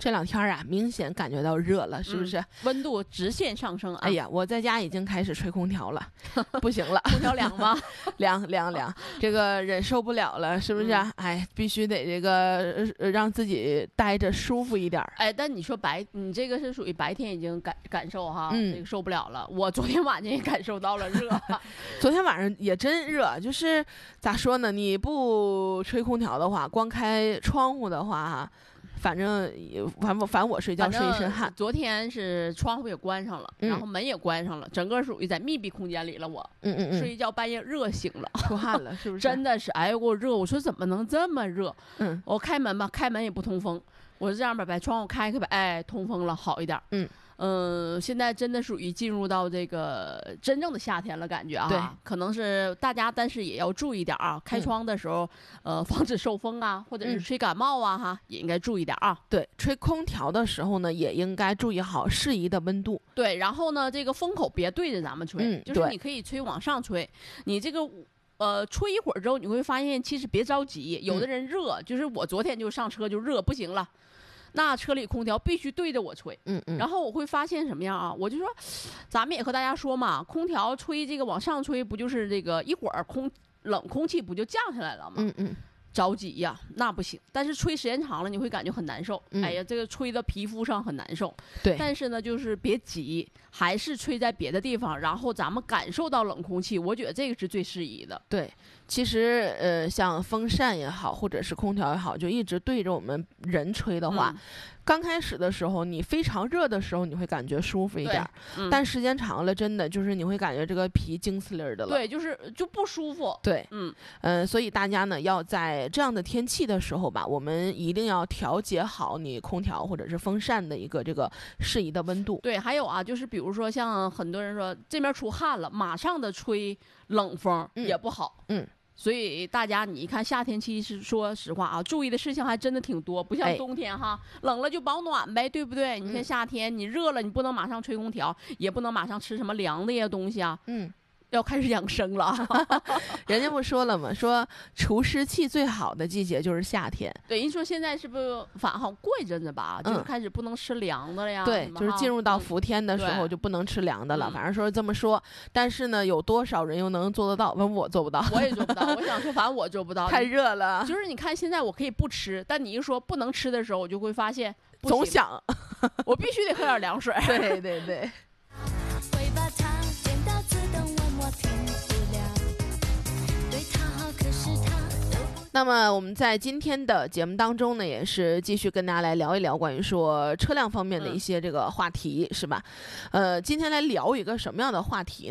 这2天啊，明显感觉到热了，是不是？ 温度直线上升啊！ 哎呀，我在家已经开始吹空调了，不行了， 空调凉吗？ 凉，这个忍受不了了，是不是？哎，必须得这个让自己待着舒服一点。 哎，但你说你这个是属于白天已经感受哈，这个受不了了。我昨天晚上也感受到了热， 昨天晚上也真热，就是咋说呢？你不吹空调的话，光开窗户的话哈。反正我睡觉睡一身汗。 昨天是窗户也关上了，然后门也关上了，整个属于在密闭空间里了。我睡一觉半夜热醒了， 出汗了，是不是？ 真的是，哎呦给我热！我说怎么能这么热？我开门吧，开门也不通风。我是这样吧，把窗户开开吧，哎，通风了，好一点。现在真的属于进入到这个真正的夏天了，感觉啊， 对， 可能是大家，但是也要注意点啊，开窗的时候，防止受风啊，或者是吹感冒啊，哈，也应该注意点啊。 对，吹空调的时候呢，也应该注意好适宜的温度。 对，然后呢，这个风口别对着咱们吹，就是你可以吹往上吹，你这个。吹一会儿之后，你会发现其实别着急，有的人热，就是我昨天就上车就热不行了。那车里空调必须对着我吹，然后我会发现什么样啊？我就说，咱们也和大家说嘛，空调吹这个往上吹，不就是这个一会儿冷空气不就降下来了吗？着急呀，那不行。但是吹时间长了，你会感觉很难受。哎呀，这个吹到皮肤上很难受。 对。 但是呢，就是别急，还是吹在别的地方，然后咱们感受到冷空气。我觉得这个是最适宜的。 对，其实像风扇也好，或者是空调也好，就一直对着我们人吹的话。刚开始的时候，你非常热的时候，你会感觉舒服一点，但时间长了，真的就是你会感觉这个皮筋丝儿的了。 对，就不舒服。 对，所以大家呢要在这样的天气的时候吧，我们一定要调节好你空调或者是风扇的一个这个适宜的温度。 对，还有啊，就是比如说像很多人说这边出汗了，马上的吹冷风也不好。所以大家你一看夏天期是说实话啊，注意的事情还真的挺多，不像冬天哈，冷了就保暖呗，对不对？你看夏天你热了，你不能马上吹空调，也不能马上吃什么凉的呀东西啊。要开始养生了。 人家不说了吗？说除湿气最好的季节就是夏天。 对，您说现在是不是反正好过一阵子吧？就是开始不能吃凉的了呀。 对，就是进入到伏天的时候就不能吃凉的了。反正说这么说，但是呢，有多少人又能做得到？我做不到， 我也做不到。我想说，反正我做不到， 太热了。 就是你看现在我可以不吃，但你一说不能吃的时候，我就会发现总想， 我必须得喝点凉水。 对对对。 会把它剪到自动问我停不了，对他好可是他。 那么我们在今天的节目当中呢，也是继续跟大家来聊一聊关于说车辆方面的一些这个话题，是吧？今天来聊一个什么样的话题